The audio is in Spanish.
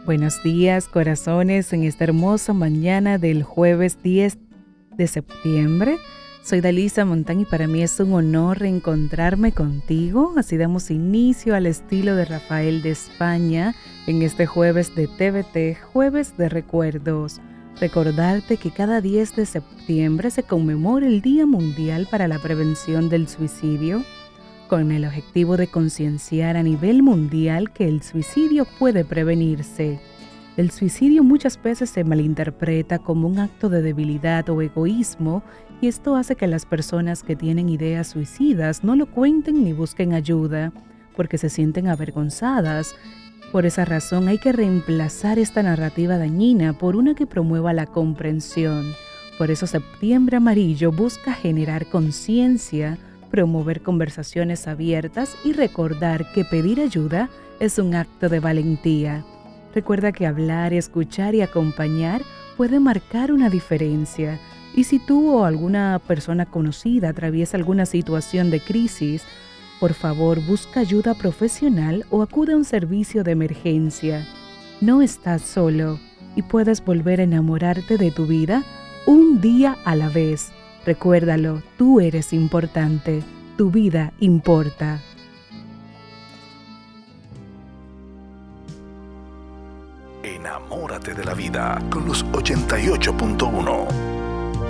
Buenos días, corazones, en esta hermosa mañana del jueves 10 de septiembre. Soy Dalisa Montán y para mí es un honor reencontrarme contigo. Así damos inicio al estilo de Rafael de España en este jueves de TVT, jueves de recuerdos. Recordarte que cada 10 de septiembre se conmemora el Día Mundial para la Prevención del Suicidio, con el objetivo de concienciar a nivel mundial que el suicidio puede prevenirse. El suicidio muchas veces se malinterpreta como un acto de debilidad o egoísmo, y esto hace que las personas que tienen ideas suicidas no lo cuenten ni busquen ayuda, porque se sienten avergonzadas. Por esa razón hay que reemplazar esta narrativa dañina por una que promueva la comprensión. Por eso Septiembre Amarillo busca generar conciencia, promover conversaciones abiertas y recordar que pedir ayuda es un acto de valentía. Recuerda que hablar, escuchar y acompañar puede marcar una diferencia. Y si tú o alguna persona conocida atraviesa alguna situación de crisis, por favor busca ayuda profesional o acude a un servicio de emergencia. No estás solo y puedes volver a enamorarte de tu vida un día a la vez. Recuérdalo, tú eres importante, tu vida importa. Enamórate de la vida con los 88.1.